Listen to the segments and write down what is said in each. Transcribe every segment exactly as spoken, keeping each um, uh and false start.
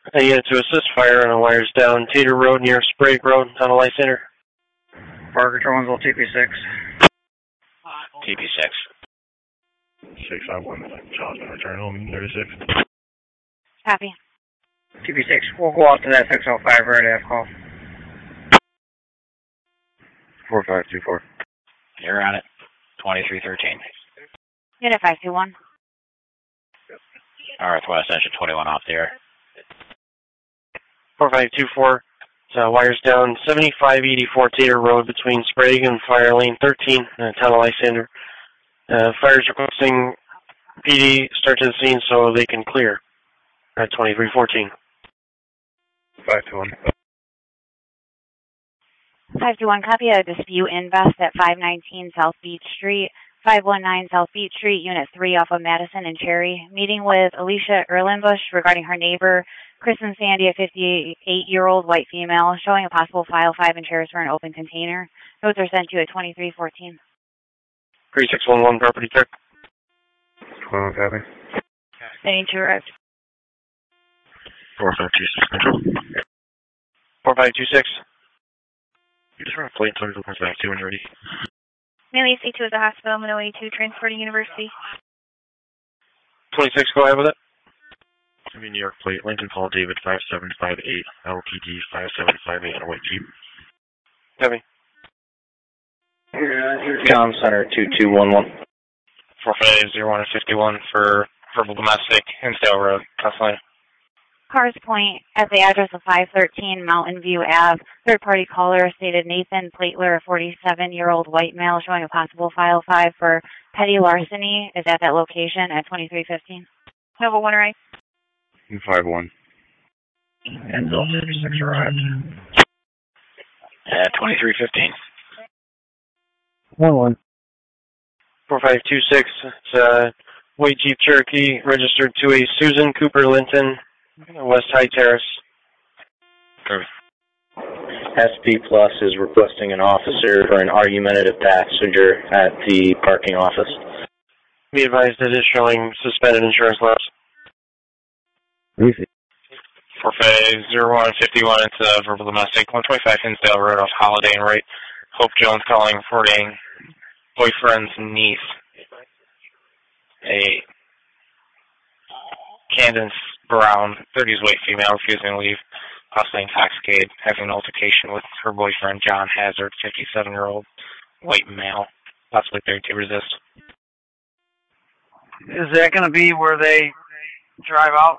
A unit to assist fire on a wires down Tater Road near Sprague Road, Tunnel Light Center. Fire Control Winslow, T P six. T P six. six five one, child's been returned home, thirty-six. Copy. T P six, we'll go out to that six oh five right after call. four five two four. You're on it. twenty-three thirteen. Unit five two one. Northwest engine twenty-one off the air. four five two four. Uh, wires down seventy-five eighty-four Tater Road between Sprague and Fire Lane thirteen, uh, Tunnel Lysander. Uh, fire's requesting P D start to the scene so they can clear at twenty-three fourteen. five two one. five two one, copy a dispute invest at five nineteen South Beach Street, five one nine South Beach Street, Unit three off of Madison and Cherry. Meeting with Alicia Erlenbush regarding her neighbor, Kristen Sandy, a fifty-eight-year-old white female, showing a possible file five insurance for an open container. Notes are sent to you at twenty-three fourteen. three six one one, property check. twelve, copy. They need to arrive. four five two six, control. four five two six. You just run a plate until you're back to when you're ready. Millie C two is a hospital, Mino A two, transporting University. twenty-six, go ahead with it. New York plate, Lincoln Paul David five seven five eight, L P D five seven five eight, on a white Jeep. Copy. Com Center two two one one. four five zero one fifty-one for verbal domestic, Hinsdale Road, Pennsylvania. Cars Point at the address of five thirteen Mountain View Avenue. Third-party caller stated Nathan Platler, a forty-seven-year-old white male, showing a possible file five for petty larceny, is at that location at twenty-three fifteen. Nova one right. five one. And those six arrived. At twenty-three fifteen. one one. four five two six, it's a white Jeep Cherokee, registered to a Susan Cooper Linton, West High Terrace. S P Plus is requesting an officer for an argumentative passenger at the parking office. Be advised it is showing suspended insurance lapse. four five zero one fifty-one, it's a verbal domestic, one twenty-five Hinsdale Road off Holiday and Wright. Hope Jones calling, reporting boyfriend's niece, a Candace Brown, thirties white female, refusing to leave, possibly intoxicated, having an altercation with her boyfriend, John Hazard, fifty-seven-year-old white male, possibly thirty-two resist. Is that going to be where they drive out?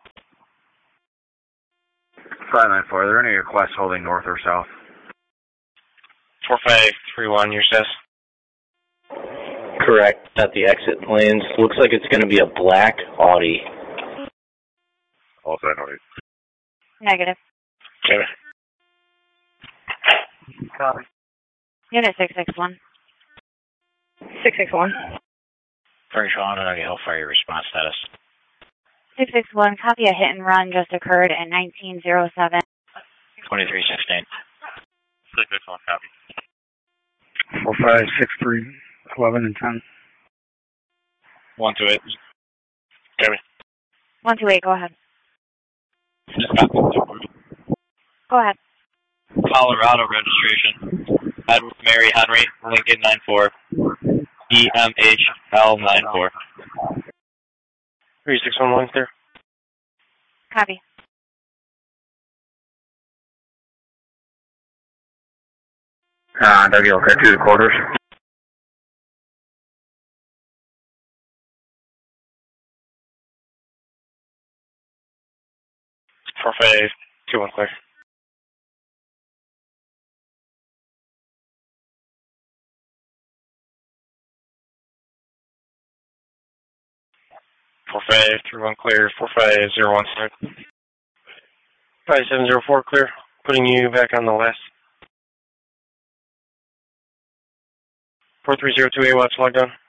five nine four, are there any requests holding north or south? four five three one, your sis. Correct, at the exit lanes. Looks like it's going to be a black Audi. All set, Audi. Negative. Okay. Copy. Unit six six one. six six one. Very sure on it, I'll fire your response status. six six one, copy a hit and run just occurred at nineteen oh seven. twenty-three sixteen. six six one, copy. four five six three, eleven and ten. one two eight. Copy. one two eight, go ahead. Just got this. Go ahead. Colorado registration. Edward Mary Henry, Lincoln nine four. E M H L nine four. three six one one, clear. Copy. Uh, W okay to the quarters. four five two one, clear. four five three one, clear. four five zero one, clear. five seven zero four, clear. Putting you back on the last. four three zero two eight, watch logged on.